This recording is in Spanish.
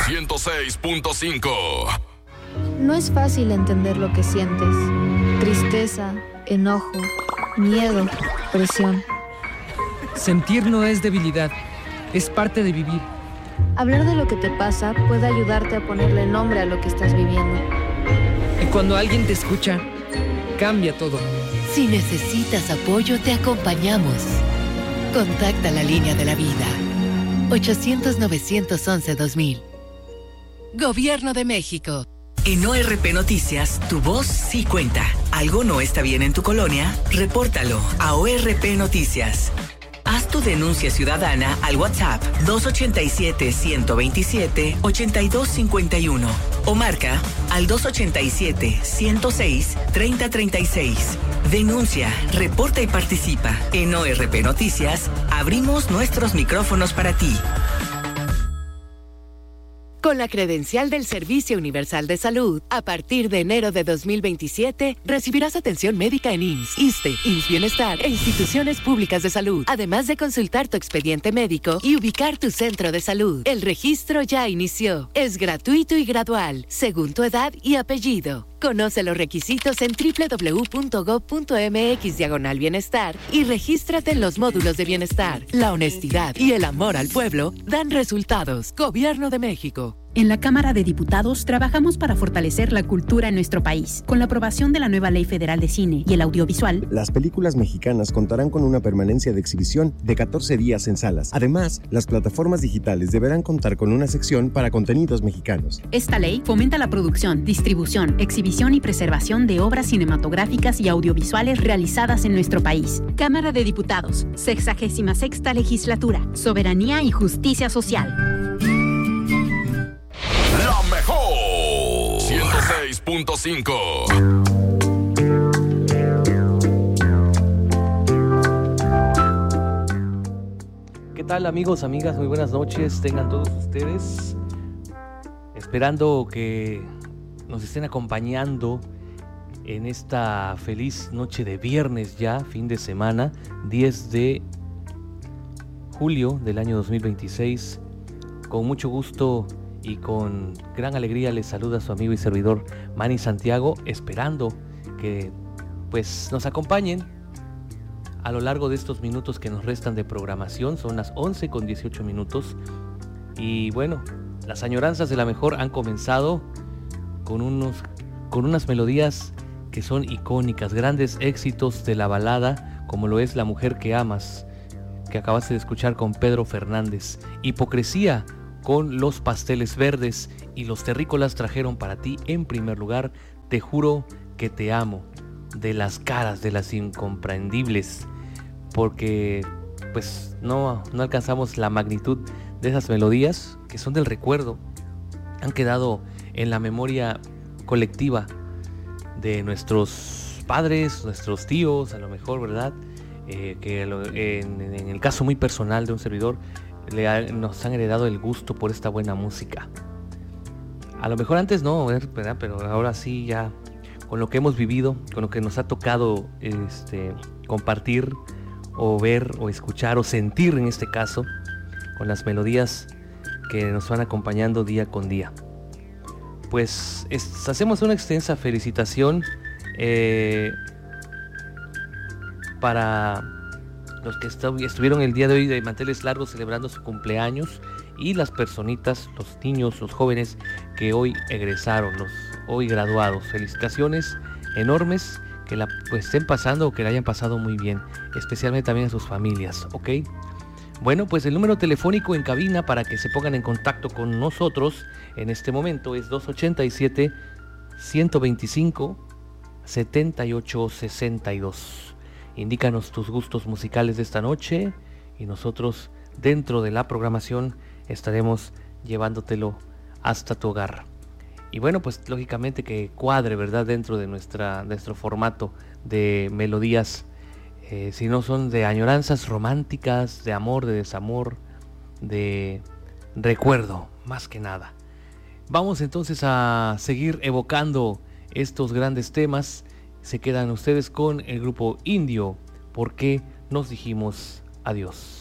106.5. No es fácil entender lo que sientes. Tristeza, enojo, miedo, presión. Sentir no es debilidad, es parte de vivir. Hablar de lo que te pasa puede ayudarte a ponerle nombre a lo que estás viviendo. Y cuando alguien te escucha, cambia todo. Si necesitas apoyo, te acompañamos. Contacta la línea de la vida. 800-911-2000. Gobierno de México. En ORP Noticias, tu voz sí cuenta. ¿Algo no está bien en tu colonia? Repórtalo a ORP Noticias. Haz tu denuncia ciudadana al WhatsApp 287-127-8251 o marca al 287-106-3036. Denuncia, reporta y participa. En ORP Noticias, abrimos nuestros micrófonos para ti. Con la credencial del Servicio Universal de Salud, a partir de enero de 2027, recibirás atención médica en IMSS, ISSSTE, IMSS Bienestar e instituciones públicas de salud, además de consultar tu expediente médico y ubicar tu centro de salud. El registro ya inició. Es gratuito y gradual, según tu edad y apellido. Conoce los requisitos en www.gov.mx/bienestar y regístrate en los módulos de bienestar. La honestidad y el amor al pueblo dan resultados. Gobierno de México. En la Cámara de Diputados trabajamos para fortalecer la cultura en nuestro país. Con la aprobación de la nueva Ley Federal de Cine y el Audiovisual, las películas mexicanas contarán con una permanencia de exhibición de 14 días en salas. Además, las plataformas digitales deberán contar con una sección para contenidos mexicanos. Esta ley fomenta la producción, distribución, exhibición y preservación de obras cinematográficas y audiovisuales realizadas en nuestro país. Cámara de Diputados, 66ª Legislatura, Soberanía y Justicia Social. La mejor 106.5. ¿Qué tal, amigos, amigas? Muy buenas noches, tengan todos ustedes. Esperando que nos estén acompañando en esta feliz noche de viernes ya, fin de semana, 10 de julio del año 2026. Con mucho gusto y con gran alegría les saluda su amigo y servidor Manny Santiago, esperando que pues nos acompañen a lo largo de estos minutos que nos restan de programación. Son las 11:18 y bueno, las añoranzas de la mejor han comenzado con unas melodías que son icónicas, grandes éxitos de la balada, como lo es La Mujer que Amas, que acabaste de escuchar con Pedro Fernández. Hipocresía con Los Pasteles Verdes, y Los Terrícolas trajeron para ti en primer lugar Te Juro que Te Amo, de Las Caras de las Incomprendibles, porque pues no alcanzamos la magnitud de esas melodías que son del recuerdo, han quedado en la memoria colectiva de nuestros padres, nuestros tíos, a lo mejor, ¿verdad? En el caso muy personal de un servidor, nos han heredado el gusto por esta buena música. A lo mejor antes no, ¿verdad? Pero ahora sí, ya con lo que hemos vivido, con lo que nos ha tocado compartir o ver o escuchar o sentir, en este caso, con las melodías que nos van acompañando día con día. Pues hacemos una extensa felicitación para los que estuvieron el día de hoy de manteles largos celebrando su cumpleaños, y las personitas, los niños, los jóvenes que hoy egresaron, los hoy graduados. Felicitaciones enormes, que la estén pasando o que la hayan pasado muy bien, especialmente también a sus familias, ¿ok? Bueno, pues el número telefónico en cabina para que se pongan en contacto con nosotros en este momento es 287-125-7862. Indícanos tus gustos musicales de esta noche y nosotros, dentro de la programación, estaremos llevándotelo hasta tu hogar. Y bueno, pues lógicamente que cuadre, ¿verdad?, dentro de nuestro formato de melodías, si no son de añoranzas románticas, de amor, de desamor, de recuerdo, más que nada. Vamos entonces a seguir evocando estos grandes temas. Se quedan ustedes con el grupo Indio, ¿Por qué nos dijimos adiós?